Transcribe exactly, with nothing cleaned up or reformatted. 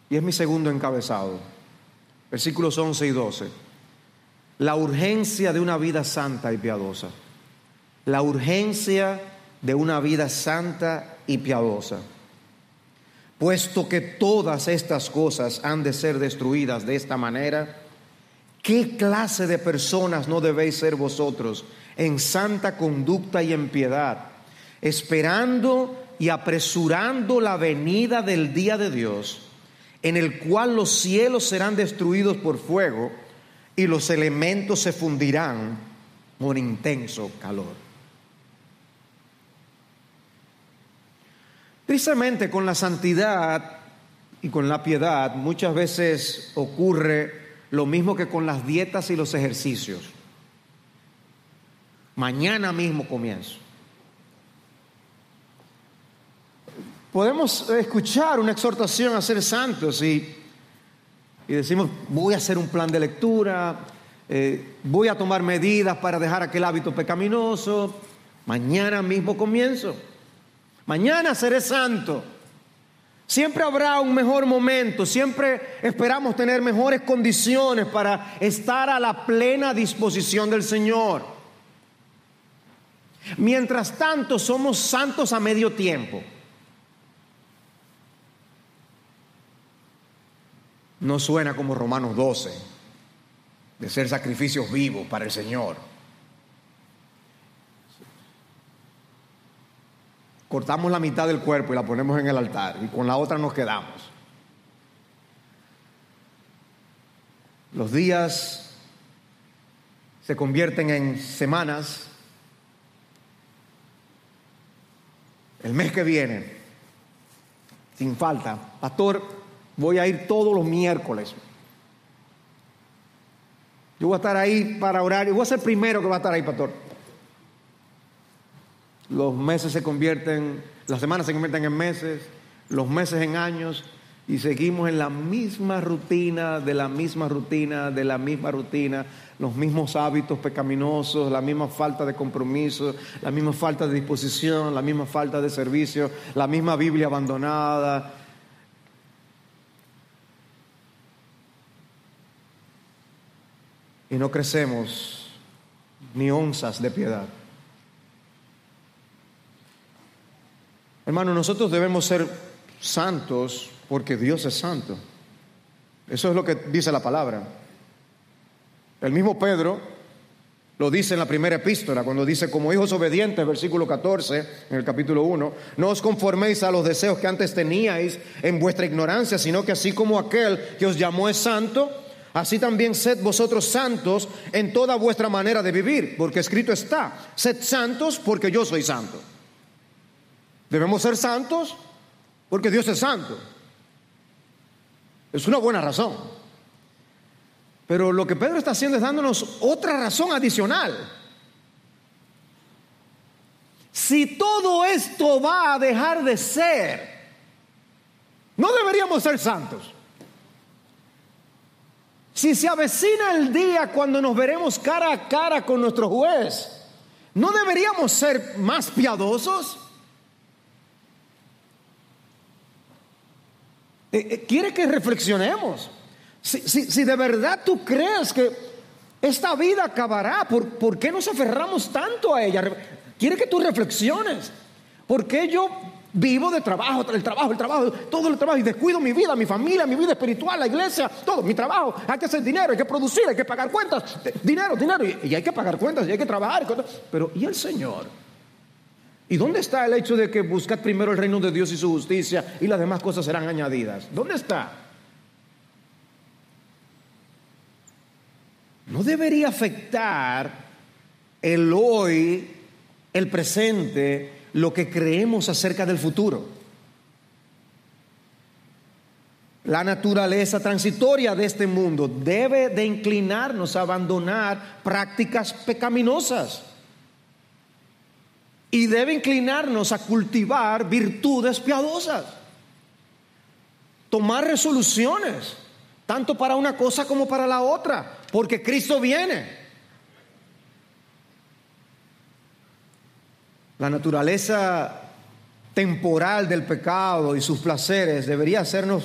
Y es mi segundo encabezado. Versículos once y doce. La urgencia de una vida santa y piadosa. La urgencia de una vida santa y piadosa. Puesto que todas estas cosas han de ser destruidas de esta manera, ¿qué clase de personas no debéis ser vosotros en santa conducta y en piedad, esperando y apresurando la venida del día de Dios, en el cual los cielos serán destruidos por fuego y los elementos se fundirán con intenso calor? Tristemente, con la santidad y con la piedad muchas veces ocurre lo mismo que con las dietas y los ejercicios. Mañana mismo comienzo. Podemos escuchar una exhortación a ser santos y, y decimos, voy a hacer un plan de lectura, eh, voy a tomar medidas para dejar aquel hábito pecaminoso. Mañana mismo comienzo. Mañana seré santo. Siempre habrá un mejor momento, siempre esperamos tener mejores condiciones para estar a la plena disposición del Señor. Mientras tanto, somos santos a medio tiempo. No suena como Romanos doce, de ser sacrificios vivos para el Señor. Cortamos la mitad del cuerpo y la ponemos en el altar y con la otra nos quedamos. Los días se convierten en semanas. El mes que viene, sin falta, pastor, voy a ir todos los miércoles. Yo voy a estar ahí para orar y voy a ser el primero que va a estar ahí, pastor. Los meses se convierten, las semanas se convierten en meses, los meses en años, y seguimos en la misma rutina, de la misma rutina, de la misma rutina, los mismos hábitos pecaminosos, la misma falta de compromiso, la misma falta de disposición, la misma falta de servicio, la misma Biblia abandonada. Y no crecemos ni onzas de piedad. Hermano, nosotros debemos ser santos porque Dios es santo. Eso es lo que dice la palabra. El mismo Pedro lo dice en la primera epístola, cuando dice, como hijos obedientes, versículo catorce, en el capítulo uno, no os conforméis a los deseos que antes teníais en vuestra ignorancia, sino que así como aquel que os llamó es santo, así también sed vosotros santos en toda vuestra manera de vivir, porque escrito está, sed santos porque yo soy santo. Debemos ser santos porque Dios es santo. Es una buena razón. Pero lo que Pedro está haciendo es dándonos otra razón adicional. Si todo esto va a dejar de ser, no deberíamos ser santos. Si se avecina el día cuando nos veremos cara a cara con nuestro juez, ¿no deberíamos ser más piadosos? Quiere que reflexionemos. Si, si, si de verdad tú crees que esta vida acabará, ¿por, ¿por qué nos aferramos tanto a ella? Quiere que tú reflexiones. ¿Por qué yo vivo de trabajo, el trabajo, el trabajo, todo el trabajo y descuido mi vida, mi familia, mi vida espiritual, la iglesia, todo, mi trabajo? Hay que hacer dinero, hay que producir, hay que pagar cuentas. Dinero, dinero, y, y hay que pagar cuentas y hay que trabajar. Pero ¿y el Señor? ¿Y dónde está el hecho de que buscad primero el reino de Dios y su justicia y las demás cosas serán añadidas? ¿Dónde está? No debería afectar el hoy, el presente, lo que creemos acerca del futuro. La naturaleza transitoria de este mundo debe de inclinarnos a abandonar prácticas pecaminosas. Y debe inclinarnos a cultivar virtudes piadosas. Tomar resoluciones, tanto para una cosa como para la otra, porque Cristo viene. La naturaleza temporal del pecado y sus placeres debería hacernos